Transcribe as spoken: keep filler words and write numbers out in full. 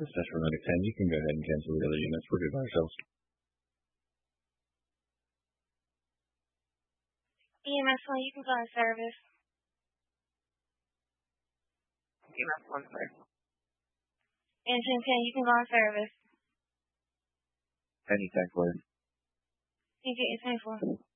This is Central Atlantic ten. You can go ahead and cancel the other units. We're good by ourselves. E M S one, you can go on service. E M S one, sir. Engine ten, you can go on service. Any ten four. You get your ten four.